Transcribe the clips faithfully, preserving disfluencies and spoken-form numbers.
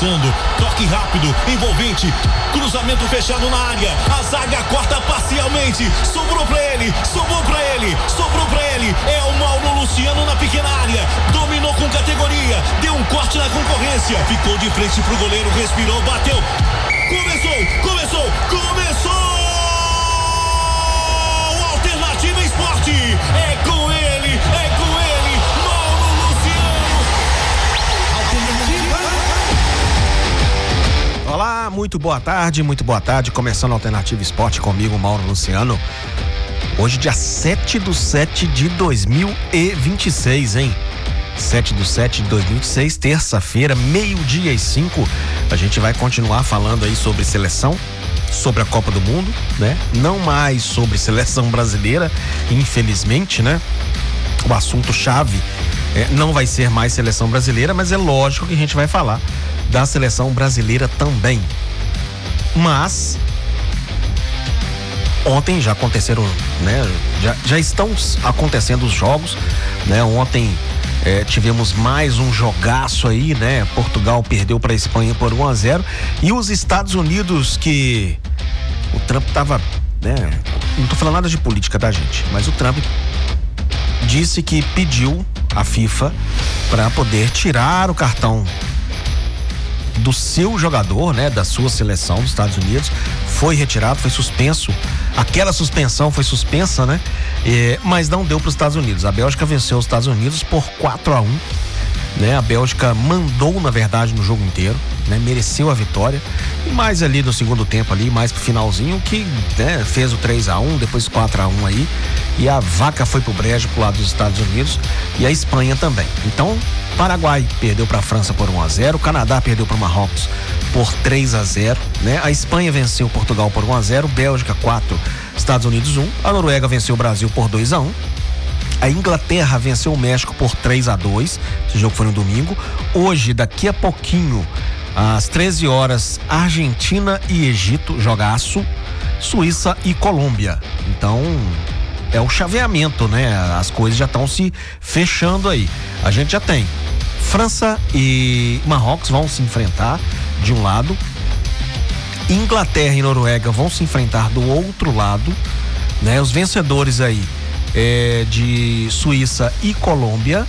fundo, toque rápido, envolvente, cruzamento fechado na área, a zaga corta parcialmente, sobrou pra ele, sobrou pra ele, sobrou pra ele, é o Mauro Luciano na pequena área, dominou com categoria, deu um corte na concorrência, ficou de frente pro goleiro, respirou, bateu, começou, começou, começou! Alternativa Esporte, é com ele, é com ele, Mauro Luciano. Alternativa. Olá, muito boa tarde, muito boa tarde, começando a Alternativa Esporte comigo, Mauro Luciano. Hoje dia sete do sete de dois mil e vinte e seis, hein? sete do sete de dois mil e vinte e seis, terça-feira, meio-dia e cinco. A gente vai continuar falando aí sobre seleção, sobre a Copa do Mundo, né? Não mais sobre seleção brasileira, infelizmente, né? O assunto chave é, não vai ser mais seleção brasileira, mas é lógico que a gente vai falar da seleção brasileira também. Mas ontem já aconteceram, né? Já, já estão acontecendo os jogos, né? Ontem É, tivemos mais um jogaço aí, né? Portugal perdeu para a Espanha por um a zero e os Estados Unidos, que o Trump tava, né? Não tô falando nada de política, tá, gente? Mas o Trump disse que pediu a FIFA para poder tirar o cartão do seu jogador, né? Da sua seleção dos Estados Unidos. Foi retirado, foi suspenso. Aquela suspensão foi suspensa, né? É, mas não deu para os Estados Unidos. A Bélgica venceu os Estados Unidos por quatro a um, né? A Bélgica mandou, na verdade, no jogo inteiro, né? Mereceu a vitória. E mais ali no segundo tempo, ali, mais pro finalzinho, que, né, fez o três a um, depois quatro a um aí. E a vaca foi pro brejo pro lado dos Estados Unidos e a Espanha também. Então, Paraguai perdeu para a França por um a zero, o Canadá perdeu para o Marrocos por três a zero, né? A Espanha venceu Portugal por um a zero, Bélgica quatro, Estados Unidos um, a Noruega venceu o Brasil por dois a um, a Inglaterra venceu o México por três a dois, esse jogo foi no domingo. Hoje, daqui a pouquinho, às treze horas, Argentina e Egito, jogaço, Suíça e Colômbia. Então, é o chaveamento, né? As coisas já estão se fechando aí. A gente já tem França e Marrocos vão se enfrentar de um lado, Inglaterra e Noruega vão se enfrentar do outro lado, né? Os vencedores aí é de Suíça e Colômbia,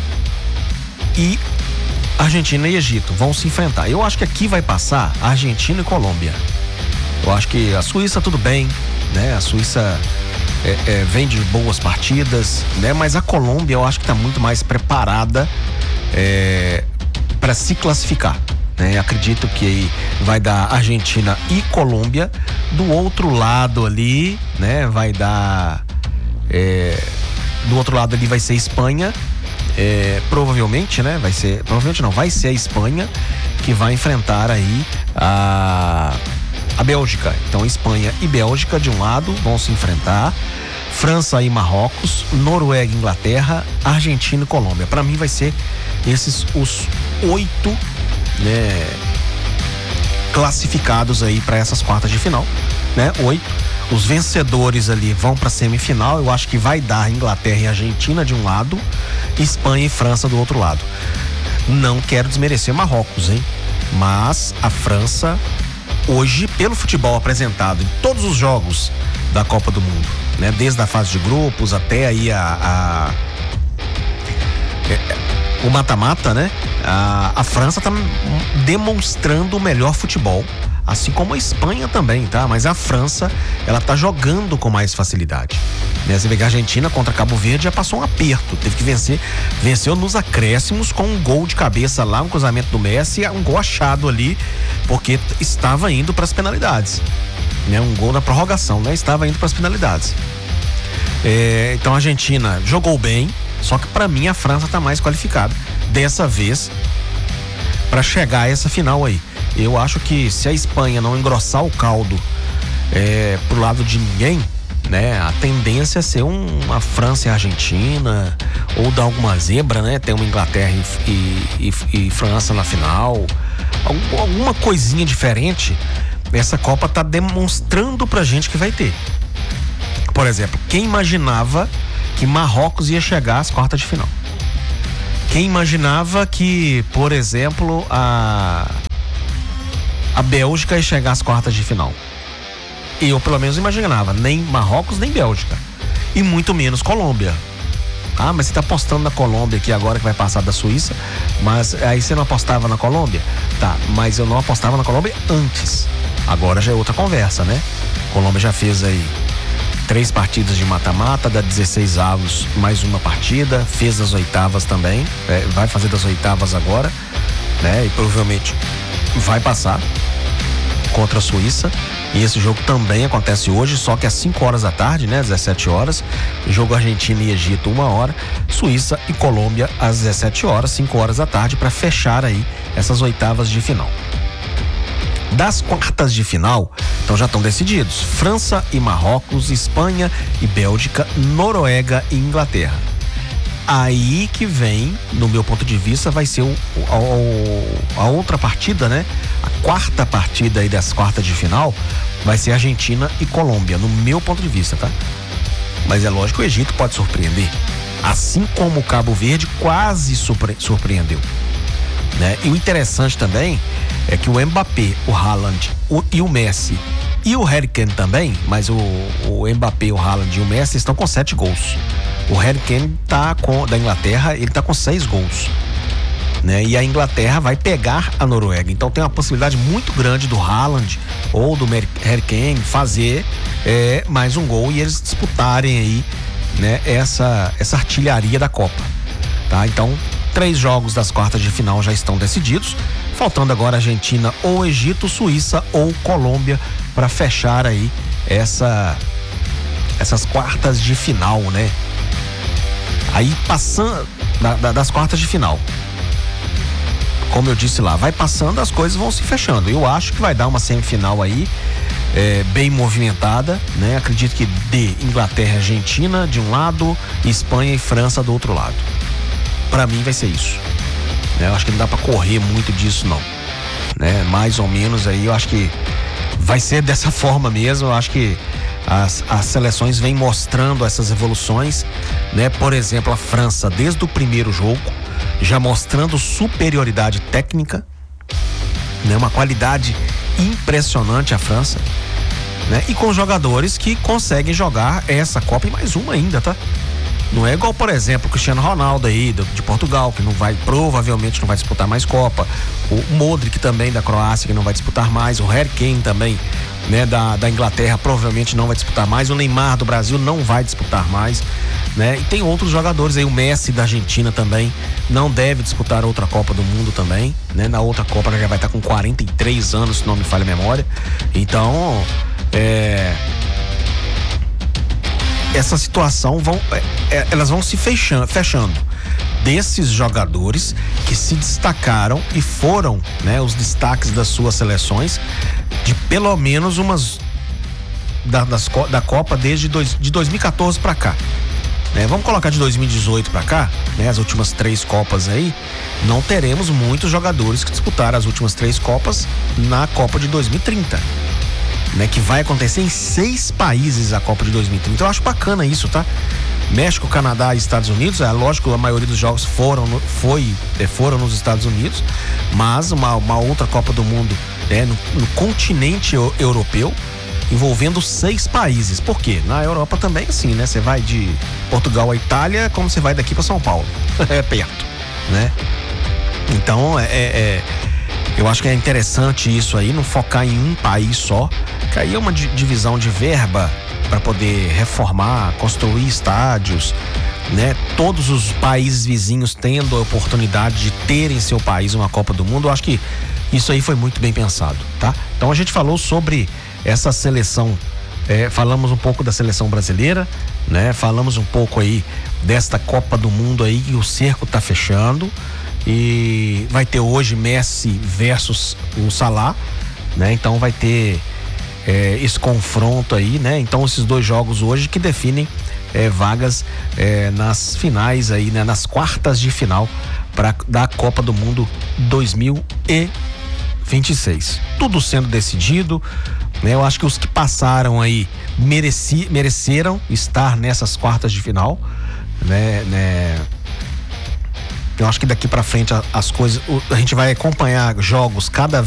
e Argentina e Egito vão se enfrentar. Eu acho que aqui vai passar Argentina e Colômbia. Eu acho que a Suíça tudo bem, né? A Suíça É, é, vem de boas partidas, né? Mas a Colômbia eu acho que está muito mais preparada é, para se classificar, né? Acredito que vai dar Argentina e Colômbia. Do outro lado ali, né? Vai dar é, do outro lado ali vai ser Espanha, é, provavelmente, né? Vai ser, provavelmente não, vai ser a Espanha que vai enfrentar aí a a Bélgica. Então, Espanha e Bélgica de um lado vão se enfrentar, França e Marrocos, Noruega e Inglaterra, Argentina e Colômbia. Para mim vai ser esses os oito, né, classificados aí para essas quartas de final, né? Oito. Os vencedores ali vão para semifinal. Eu acho que vai dar Inglaterra e Argentina de um lado, Espanha e França do outro lado. Não quero desmerecer Marrocos, hein? Mas a França hoje, pelo futebol apresentado em todos os jogos da Copa do Mundo, né? Desde a fase de grupos até aí a, a é, o mata-mata, né? A, a França tá demonstrando o melhor futebol, assim como a Espanha também, tá? Mas a França, ela tá jogando com mais facilidade, né? Você vê que a Argentina contra Cabo Verde já passou um aperto, teve que vencer, venceu nos acréscimos com um gol de cabeça lá, um cruzamento do Messi, um gol achado ali, porque estava indo para as penalidades, né? Um gol na prorrogação, né? Estava indo para as penalidades. É, então a Argentina jogou bem, só que para mim a França tá mais qualificada dessa vez para chegar a essa final aí. Eu acho que se a Espanha não engrossar o caldo é, pro lado de ninguém, né? A tendência é ser um, uma França e Argentina, ou dar alguma zebra, né? Ter uma Inglaterra e, e, e, e França na final, algum, alguma coisinha diferente. Essa Copa tá demonstrando pra gente que vai ter. Por exemplo, quem imaginava que Marrocos ia chegar às quartas de final? Quem imaginava que, por exemplo, a a Bélgica ia chegar às quartas de final. Eu, pelo menos, imaginava, nem Marrocos, nem Bélgica. E muito menos Colômbia. Ah, mas você tá apostando na Colômbia aqui agora que vai passar da Suíça, mas aí você não apostava na Colômbia? Tá, mas eu não apostava na Colômbia antes. Agora já é outra conversa, né? Colômbia já fez aí três partidas de mata-mata, dá dezesseis avos, mais uma partida, fez as oitavas também, é, vai fazer das oitavas agora, né? E provavelmente vai passar contra a Suíça. E esse jogo também acontece hoje, só que às cinco horas da tarde, né? dezessete horas. Jogo Argentina e Egito, uma hora. Suíça e Colômbia às dezessete horas, cinco horas da tarde, para fechar aí essas oitavas de final. Das quartas de final, então já estão decididos: França e Marrocos, Espanha e Bélgica, Noruega e Inglaterra. Aí que vem, no meu ponto de vista, vai ser o, a, a outra partida, né? A quarta partida aí das quartas de final vai ser Argentina e Colômbia, no meu ponto de vista, tá? Mas é lógico que o Egito pode surpreender, assim como o Cabo Verde quase surpre- surpreendeu, né? E o interessante também é que o Mbappé, o Haaland o, e o Messi e o Harry Kane também, mas o, o Mbappé, o Haaland e o Messi estão com sete gols. O Harry Kane tá com, da Inglaterra, ele tá com seis gols, né? E a Inglaterra vai pegar a Noruega. Então tem uma possibilidade muito grande do Haaland ou do Harry Kane fazer é, mais um gol e eles disputarem aí, né, essa, essa artilharia da Copa, tá? Então, três jogos das quartas de final já estão decididos, faltando agora Argentina ou Egito, Suíça ou Colômbia para fechar aí essa, essas quartas de final, né? Aí passando da, da, das quartas de final, como eu disse lá, vai passando, as coisas vão se fechando. Eu acho que vai dar uma semifinal aí é, bem movimentada, né? Acredito que dê Inglaterra e Argentina de um lado, Espanha e França do outro lado. Pra mim vai ser isso, né? Eu acho que não dá pra correr muito disso não, né? Mais ou menos aí, eu acho que vai ser dessa forma mesmo. Eu acho que As, as seleções vêm mostrando essas evoluções, né? Por exemplo, a França, desde o primeiro jogo, já mostrando superioridade técnica, né? Uma qualidade impressionante a França, né? E com jogadores que conseguem jogar essa Copa e mais uma ainda, tá? Não é igual, por exemplo, o Cristiano Ronaldo aí, de Portugal, que não vai, provavelmente não vai disputar mais Copa. O Modric também, da Croácia, que não vai disputar mais. O Harry Kane também, né, da, da Inglaterra, provavelmente não vai disputar mais. O Neymar do Brasil não vai disputar mais, né? E tem outros jogadores aí, o Messi da Argentina também não deve disputar outra Copa do Mundo também, né? Na outra Copa já vai estar com quarenta e três anos, se não me falha a memória. Então, é... essa situação vão, é, elas vão se fechando, fechando desses jogadores que se destacaram e foram, né, os destaques das suas seleções de pelo menos umas da, das, da Copa desde dois, de dois mil e quatorze para cá, né? Vamos colocar de dois mil e dezoito para cá, né? As últimas três Copas aí, não teremos muitos jogadores que disputaram as últimas três Copas na Copa de dois mil e trinta. Né, que vai acontecer em seis países a Copa de dois mil e trinta. Eu acho bacana isso, tá? México, Canadá e Estados Unidos, é lógico que a maioria dos jogos foram, foi, foram nos Estados Unidos, mas uma, uma outra Copa do Mundo, né, no, no continente europeu, envolvendo seis países. Por quê? Na Europa também assim, né? Você vai de Portugal à Itália como você vai daqui para São Paulo. É perto, né? Então, é... é eu acho que é interessante isso aí, não focar em um país só, que aí é uma divisão de verba para poder reformar, construir estádios, né? Todos os países vizinhos tendo a oportunidade de ter em seu país uma Copa do Mundo. Eu acho que isso aí foi muito bem pensado, tá? Então a gente falou sobre essa seleção, é, falamos um pouco da seleção brasileira, né? Falamos um pouco aí desta Copa do Mundo aí, e o cerco tá fechando. E vai ter hoje Messi versus o Salah, né? Então vai ter é, esse confronto aí, né? Então esses dois jogos hoje que definem é, vagas é, nas finais aí, né? Nas quartas de final para da Copa do Mundo dois mil e vinte e seis. Tudo sendo decidido, né? Eu acho que os que passaram aí mereci, mereceram estar nessas quartas de final, né? né? Eu acho que daqui pra frente as coisas, a gente vai acompanhar jogos cada